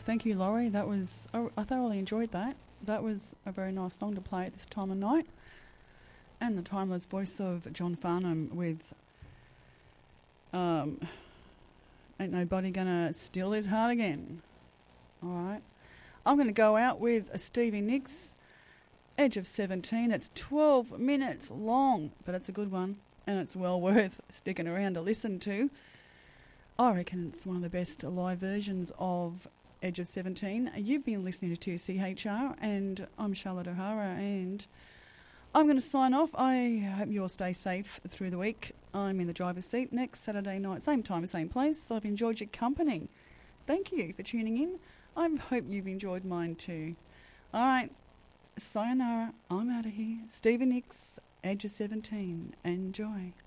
thank you, Laurie. I thoroughly enjoyed that. That was a very nice song to play at this time of night. And the timeless voice of John Farnham with Ain't Nobody Gonna Steal His Heart Again. All right. I'm going to go out with a Stevie Nicks, Edge of 17. It's 12 minutes long, but it's a good one, and it's well worth sticking around to listen to. I reckon it's one of the best live versions of Edge of 17. You've been listening to 2CHR, and I'm Charlotte O'Hara, and I'm going to sign off. I hope you all stay safe through the week. I'm in the driver's seat next Saturday night, same time, same place. I've enjoyed your company. Thank you for tuning in. I hope you've enjoyed mine too. All right, sayonara. I'm out of here. Stevie Nicks, Edge of 17. Enjoy.